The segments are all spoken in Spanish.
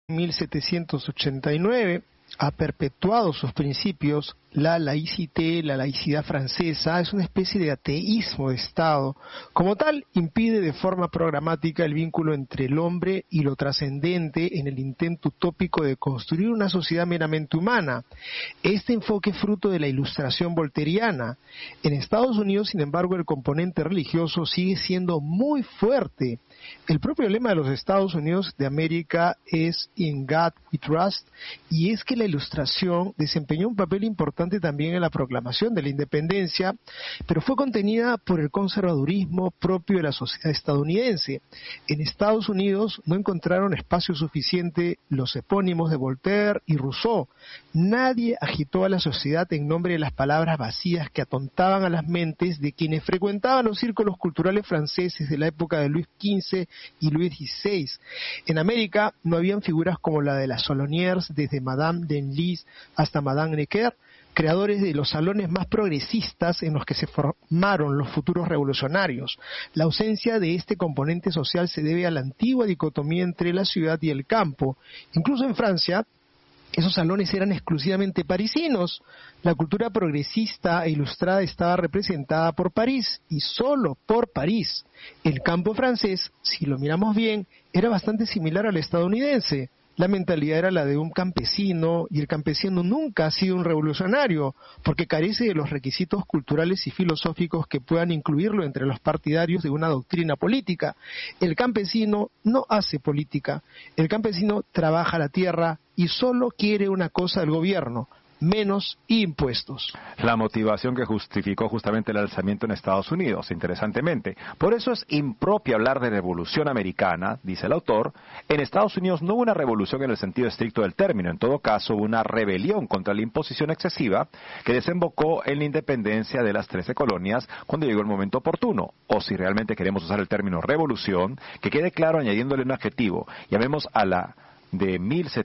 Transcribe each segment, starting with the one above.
1789 ha perpetuado sus principios. La laïcité, la laicidad francesa, es una especie de ateísmo de Estado. Como tal, impide de forma programática el vínculo entre el hombre y lo trascendente en el intento utópico de construir una sociedad meramente humana. Este enfoque es fruto de la ilustración volteriana. En Estados Unidos, sin embargo, el componente religioso sigue siendo muy fuerte. El propio lema de los Estados Unidos de América es "In God We Trust", y es que la ilustración desempeñó un papel importante también en la proclamación de la independencia, pero fue contenida por el conservadurismo propio de la sociedad estadounidense. En Estados Unidos no encontraron espacio suficiente los epónimos de Voltaire y Rousseau. Nadie agitó a la sociedad en nombre de las palabras vacías que atontaban a las mentes de quienes frecuentaban los círculos culturales franceses de la época de Luis XV y Luis XVI. En América no habían figuras como la de las Soloniers, desde Madame Genlis hasta Madame Necker, creadores de los salones más progresistas en los que se formaron los futuros revolucionarios. La ausencia de este componente social se debe a la antigua dicotomía entre la ciudad y el campo. Incluso en Francia, esos salones eran exclusivamente parisinos. La cultura progresista e ilustrada estaba representada por París, y solo por París. El campo francés, si lo miramos bien, era bastante similar al estadounidense. La mentalidad era la de un campesino, y el campesino nunca ha sido un revolucionario, porque carece de los requisitos culturales y filosóficos que puedan incluirlo entre los partidarios de una doctrina política. El campesino no hace política, el campesino trabaja la tierra y solo quiere una cosa del gobierno: menos impuestos. La motivación que justificó justamente el alzamiento en Estados Unidos, interesantemente. Por eso es impropio hablar de revolución americana, dice el autor. En Estados Unidos no hubo una revolución en el sentido estricto del término. En todo caso, hubo una rebelión contra la imposición excesiva que desembocó en la independencia de las 13 colonias cuando llegó el momento oportuno. O si realmente queremos usar el término revolución, que quede claro añadiéndole un adjetivo. Llamemos a la de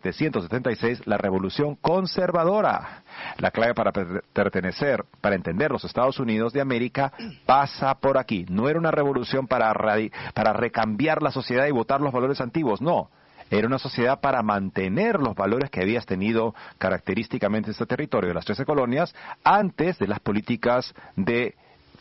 1776, la revolución conservadora. La clave para pertenecer, para entender los Estados Unidos de América, pasa por aquí. No era una revolución para recambiar la sociedad y votar los valores antiguos, no. Era una sociedad para mantener los valores que habías tenido característicamente en este territorio de las 13 colonias antes de las políticas de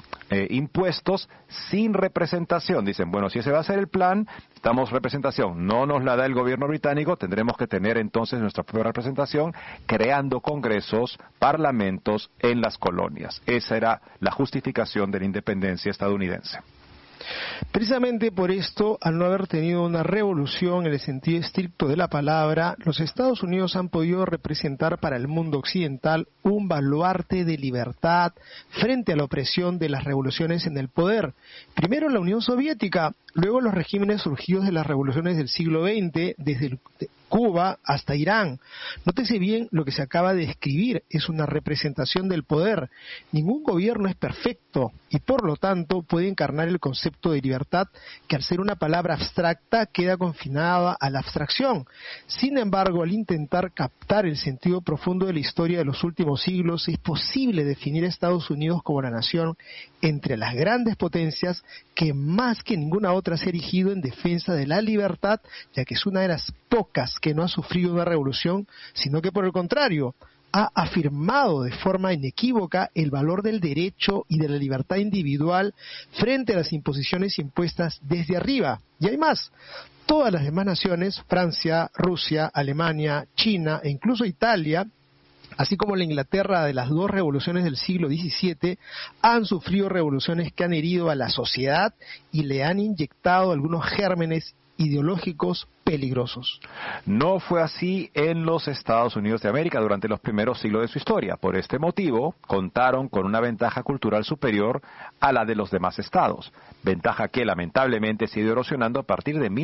impuestos sin representación. Dicen, bueno, si ese va a ser el plan, damos representación, no nos la da el gobierno británico, tendremos que tener entonces nuestra propia representación creando congresos, parlamentos en las colonias. Esa era la justificación de la independencia estadounidense. Precisamente por esto, al no haber tenido una revolución en el sentido estricto de la palabra, los Estados Unidos han podido representar para el mundo occidental un baluarte de libertad frente a la opresión de las revoluciones en el poder. Primero la Unión Soviética, luego los regímenes surgidos de las revoluciones del siglo XX, desde Cuba hasta Irán. Nótese bien lo que se acaba de escribir, es una representación del poder. Ningún gobierno es perfecto y por lo tanto puede encarnar el concepto de libertad, que al ser una palabra abstracta queda confinada a la abstracción. Sin embargo, al intentar captar el sentido profundo de la historia de los últimos siglos, es posible definir a Estados Unidos como la nación entre las grandes potencias que más que ninguna otra se ha erigido en defensa de la libertad, ya que es una de las pocas que no ha sufrido una revolución, sino que por el contrario, ha afirmado de forma inequívoca el valor del derecho y de la libertad individual frente a las imposiciones impuestas desde arriba. Y hay más, todas las demás naciones, Francia, Rusia, Alemania, China e incluso Italia, así como la Inglaterra de las dos revoluciones del siglo XVII, han sufrido revoluciones que han herido a la sociedad y le han inyectado algunos gérmenes ideológicos peligrosos. No fue así en los Estados Unidos de América durante los primeros siglos de su historia. Por este motivo, contaron con una ventaja cultural superior a la de los demás estados. Ventaja que lamentablemente se ha ido erosionando a partir de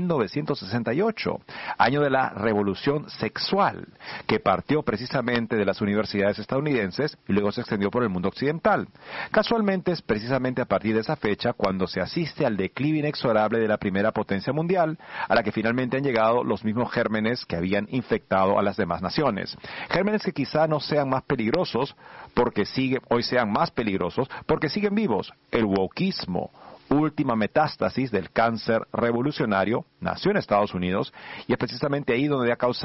1968, año de la revolución sexual, que partió precisamente de las universidades estadounidenses y luego se extendió por el mundo occidental. Casualmente es precisamente a partir de esa fecha cuando se asiste al declive inexorable de la primera potencia mundial, a la que finalmente han llegado los mismos gérmenes que habían infectado a las demás naciones. Gérmenes que quizá no sean más peligrosos hoy sean más peligrosos porque siguen vivos. El wokismo, última metástasis del cáncer revolucionario, nació en Estados Unidos y es precisamente ahí donde ha causado